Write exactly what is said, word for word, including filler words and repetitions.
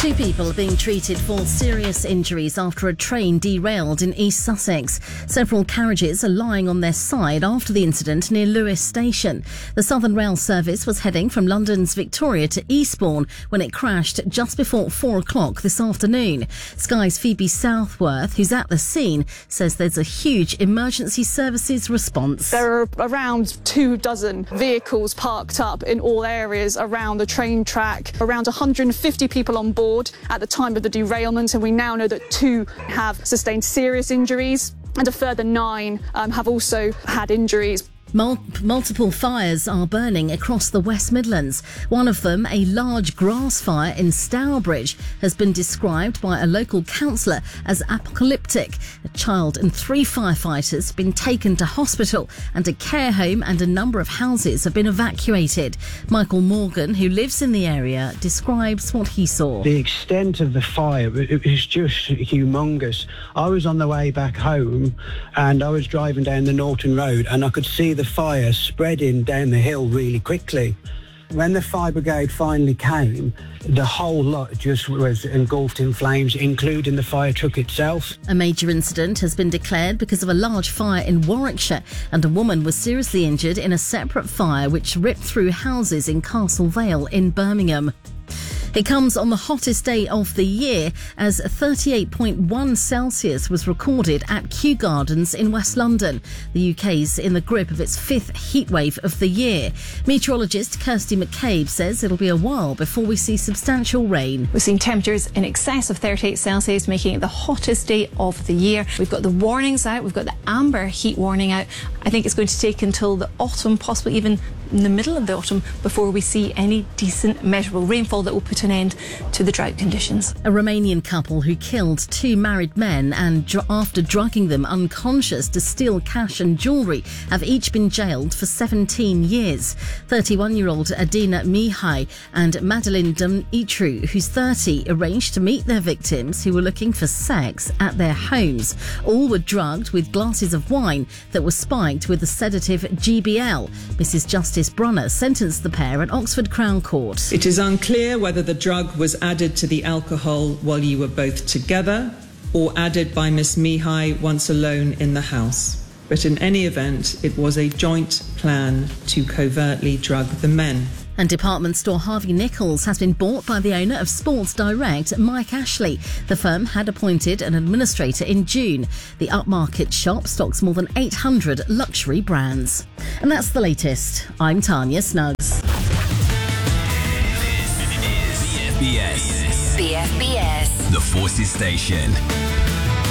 Two people are being treated for serious injuries after a train derailed in East Sussex. Several carriages are lying on their side after the incident near Lewes Station. The Southern Rail service was heading from London's Victoria to Eastbourne when it crashed just before four o'clock this afternoon. Sky's Phoebe Southworth, who's at the scene, says there's a huge emergency services response. There are around two dozen vehicles parked up in all areas around the train track, around one hundred fifty people on board at the time of the derailment, and we now know that two have sustained serious injuries and a further nine um, have also had injuries. Mul- multiple fires are burning across the West Midlands. One of them, a large grass fire in Stourbridge, has been described by a local councillor as apocalyptic. A child and three firefighters have been taken to hospital, and a care home and a number of houses have been evacuated. Michael Morgan, who lives in the area, describes what he saw. The extent of the fire it was just humongous. I was on the way back home and I was driving down the Norton Road and I could see the fire spreading down the hill really quickly. When the fire brigade finally came, the whole lot just was engulfed in flames, including the fire truck itself. A major incident has been declared because of a large fire in Warwickshire, and a woman was seriously injured in a separate fire which ripped through houses in Castle Vale in Birmingham. It comes on the hottest day of the year as thirty-eight point one Celsius was recorded at Kew Gardens in West London. The U K's in the grip of its fifth heatwave of the year. Meteorologist Kirsty McCabe says it'll be a while before we see substantial rain. We've seen temperatures in excess of thirty-eight Celsius, making it the hottest day of the year. We've got the warnings out, we've got the amber heat warning out. I think it's going to take until the autumn, possibly even in the middle of the autumn, before we see any decent measurable rainfall that will put an end to the drought conditions. A Romanian couple who killed two married men and dr- after drugging them unconscious to steal cash and jewellery have each been jailed for seventeen years. thirty-one-year-old Adina Mihai and Madeline Dumitru, who's thirty, arranged to meet their victims who were looking for sex at their homes. All were drugged with glasses of wine that were spiked with the sedative G B L. Missus Justice Brunner sentenced the pair at Oxford Crown Court. It is unclear whether the drug was added to the alcohol while you were both together or added by Miss Mihai once alone in the house. But in any event, it was a joint plan to covertly drug the men. And department store Harvey Nichols has been bought by the owner of Sports Direct, Mike Ashley. The firm had appointed an administrator in June. The upmarket shop stocks more than eight hundred luxury brands. And that's the latest. I'm Tanya Snuggs. B F B S. B F B S. The Forces Station.